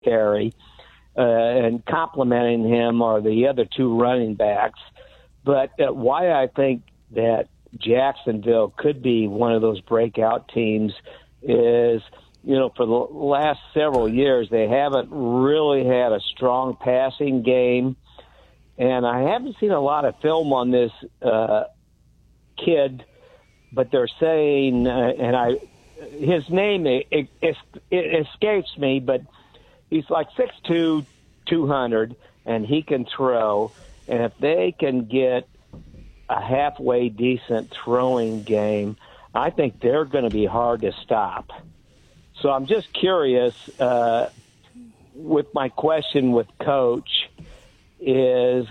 carry, and complementing him are the other two running backs. But why I think that Jacksonville could be one of those breakout teams is, for the last several years, they haven't really had a strong passing game. And I haven't seen a lot of film on this kid, but they're saying, his name it escapes me, but he's like 6'2", 200, and he can throw. And if they can get a halfway decent throwing game, I think they're going to be hard to stop. So I'm just curious, with my question with Coach, is,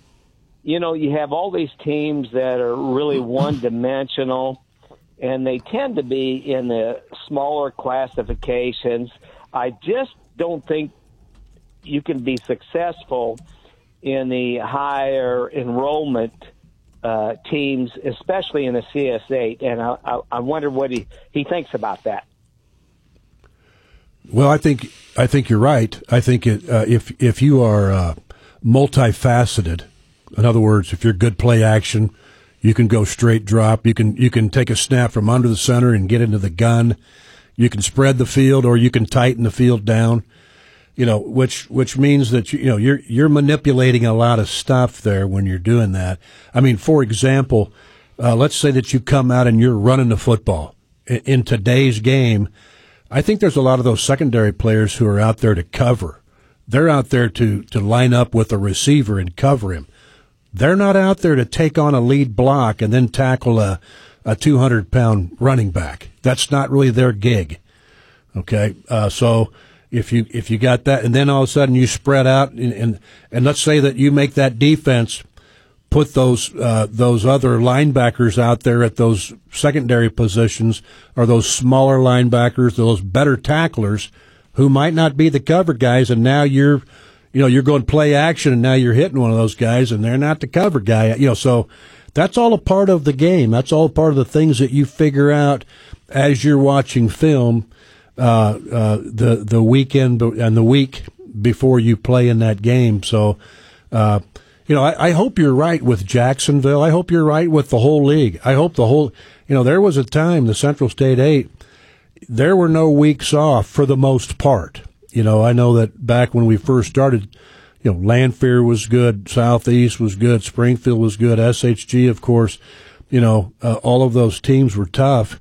you have all these teams that are really one-dimensional, and they tend to be in the smaller classifications. I just don't think you can be successful in the higher enrollment teams, especially in the CS8, and I wonder what he thinks about that. Well, I think you're right. I think if you are multifaceted, in other words, if you're good play action, you can go straight drop. You can take a snap from under the center and get into the gun. You can spread the field, or you can tighten the field down. Which means that you're manipulating a lot of stuff there when you're doing that. I mean, for example, let's say that you come out and you're running the football in today's game. I think there's a lot of those secondary players who are out there to cover. They're out there to line up with a receiver and cover him. They're not out there to take on a lead block and then tackle a 200-pound running back. That's not really their gig. Okay, so if you got that, and then all of a sudden you spread out, and let's say that you make that defense put those other linebackers out there at those secondary positions, or those smaller linebackers, those better tacklers who might not be the cover guys, and now you're going play action, and now you're hitting one of those guys, and they're not the cover guy. So that's all a part of the game. That's all part of the things that you figure out as you're watching film, the weekend and the week before you play in that game. So, I hope you're right with Jacksonville. I hope you're right with the whole league. I hope there was a time, the Central State 8, there were no weeks off for the most part. I know that back when we first started, Lanphier was good, Southeast was good, Springfield was good, SHG, of course, all of those teams were tough.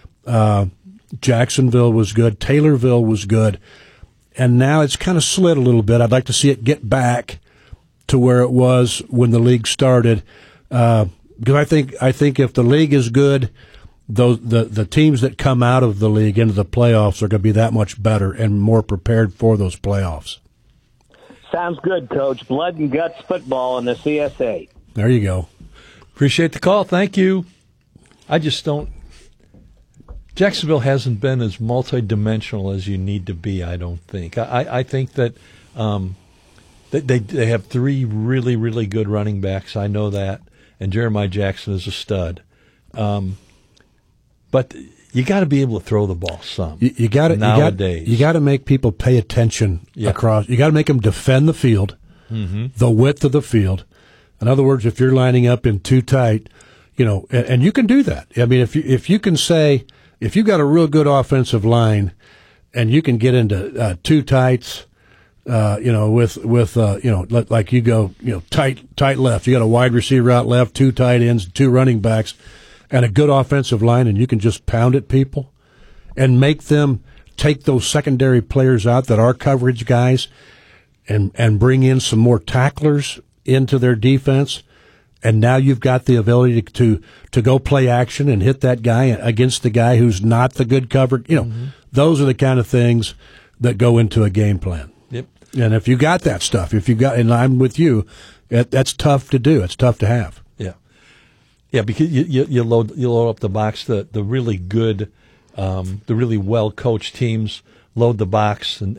Jacksonville was good, Taylorville was good, and now it's kind of slid a little bit. I'd like to see it get back to where it was when the league started, because I think if the league is good, the teams that come out of the league into the playoffs are going to be that much better and more prepared for those playoffs. Sounds good, Coach. Blood and guts football in the CSA. There you go. Appreciate the call. Thank you. I just don't. Jacksonville hasn't been as multidimensional as you need to be, I don't think. I think that they have three really, really good running backs. I know that. And Jeremiah Jackson is a stud. But you got to be able to throw the ball some. You got to nowadays. You got to make people pay attention across. You got to make them defend the field, the width of the field. In other words, if you're lining up in too tight, and you can do that. I mean, if you can say, if you got a real good offensive line, and you can get into too tights, like you go, tight left. You got a wide receiver out left, two tight ends, two running backs, and a good offensive line, and you can just pound at people and make them take those secondary players out that are coverage guys and bring in some more tacklers into their defense. And now you've got the ability to go play action and hit that guy against the guy who's not the good cover. Those are the kind of things that go into a game plan. Yep. And if you got that stuff, and I'm with you, that's tough to do. It's tough to have. Yeah, because you load up the box. The really good, the really well coached teams load the box, and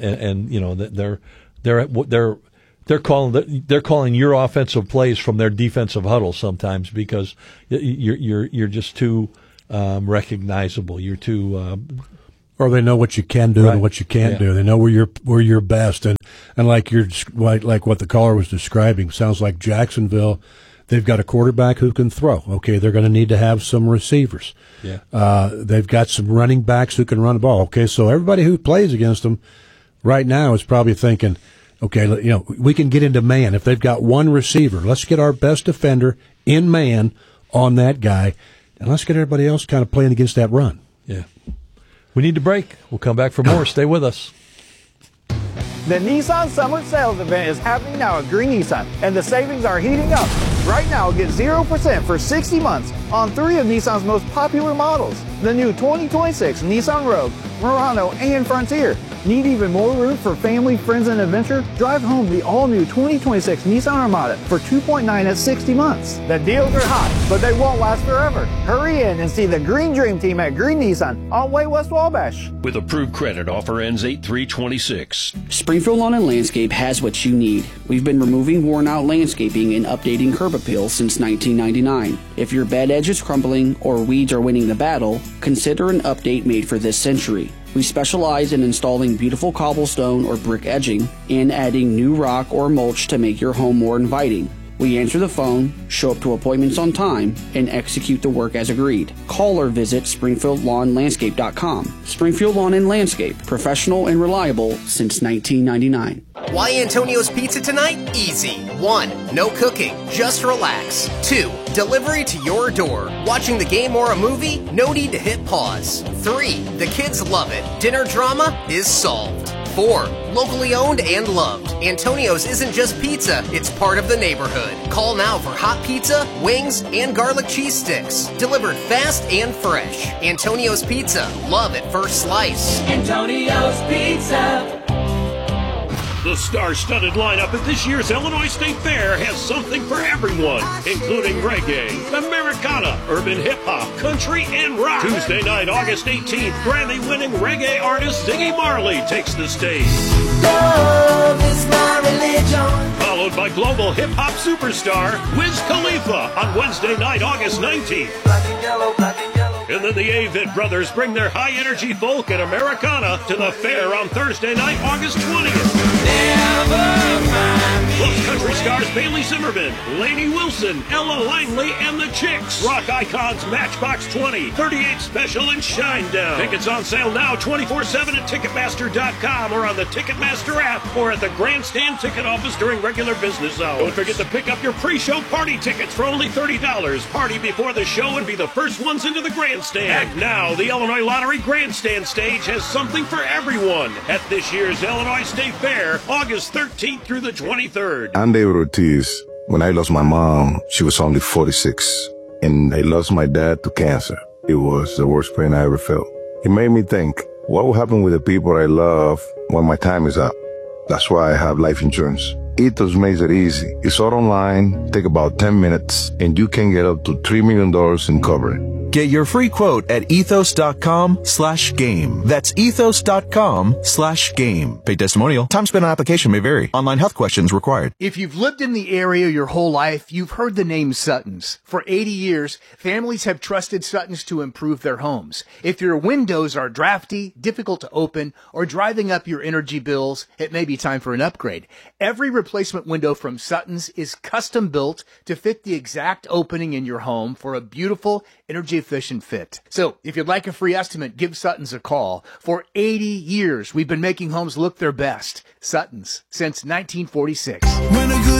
they're calling your offensive plays from their defensive huddle sometimes because you're just too recognizable. You're too Or they know what you can do and what you can't do. They know where you're best, and like what the caller was describing, sounds like Jacksonville. They've got a quarterback who can throw. Okay, they're going to need to have some receivers. Yeah. They've got some running backs who can run the ball. Okay, so everybody who plays against them right now is probably thinking, okay, we can get into man. If they've got one receiver, let's get our best defender in man on that guy, and let's get everybody else kind of playing against that run. Yeah. We need to break. We'll come back for more. Stay with us. The Nissan Summer Sales Event is happening now at Green Nissan, and the savings are heating up. Right now, get 0% for 60 months on 3 of Nissan's most popular models. The new 2026 Nissan Rogue, Murano, and Frontier. Need even more room for family, friends, and adventure? Drive home the all-new 2026 Nissan Armada for $2.9 at 60 months. The deals are hot, but they won't last forever. Hurry in and see the Green Dream Team at Green Nissan on Way West Wabash. With approved credit, offer ends 8/3/26. Springfield Lawn and Landscape has what you need. We've been removing worn-out landscaping and updating curb appeal since 1999. If your bed edge is crumbling or weeds are winning the battle, consider an update made for this century. We specialize in installing beautiful cobblestone or brick edging and adding new rock or mulch to make your home more inviting. We answer the phone, show up to appointments on time, and execute the work as agreed. Call or visit SpringfieldLawnLandscape.com. Springfield Lawn and Landscape, professional and reliable since 1999. Why Antonio's Pizza tonight? Easy. 1. No cooking. Just relax. 2. Delivery to your door. Watching the game or a movie? No need to hit pause. 3. The kids love it. Dinner drama is solved. 4. Locally owned and loved. Antonio's isn't just pizza, it's part of the neighborhood. Call now for hot pizza, wings, and garlic cheese sticks. Delivered fast and fresh. Antonio's Pizza. Love at first slice. Antonio's Pizza. The star-studded lineup at this year's Illinois State Fair has something for everyone, including reggae, Americana, urban hip-hop, country, and rock. Tuesday night, August 18th, Grammy-winning reggae artist Ziggy Marley takes the stage. Love is my religion. Followed by global hip-hop superstar Wiz Khalifa on Wednesday night, August 19th. Black and yellow, black and yellow. And then the Avid Brothers bring their high-energy folk and Americana to the fair on Thursday night, August 20th. Plus country stars Bailey Zimmerman, Lainey Wilson, Ella Langley, and the Chicks. Rock icons Matchbox 20, 38 Special, and Shinedown. Tickets on sale now 24/7 at Ticketmaster.com or on the Ticketmaster app or at the Grandstand ticket office during regular business hours. Don't forget to pick up your pre-show party tickets for only $30. Party before the show and be the first ones into the Grandstand. Act now, the Illinois Lottery Grandstand stage has something for everyone at this year's Illinois State Fair, August 13th through the 23rd. I'm David Ortiz. When I lost my mom, she was only 46, and I lost my dad to cancer. It was the worst pain I ever felt. It made me think, what will happen with the people I love when my time is up? That's why I have life insurance. Ethos makes it easy. It's all online, take about 10 minutes, and you can get up to $3 million in coverage. Get your free quote at ethos.com/game. That's ethos.com/game. Paid testimonial. Time spent on application may vary. Online health questions required. If you've lived in the area your whole life, you've heard the name Sutton's. For 80 years, families have trusted Sutton's to improve their homes. If your windows are drafty, difficult to open, or driving up your energy bills, it may be time for an upgrade. Every replacement window from Sutton's is custom built to fit the exact opening in your home for a beautiful, energy-efficient fit. So, if you'd like a free estimate, give Sutton's a call. For 80 years, we've been making homes look their best. Sutton's, since 1946.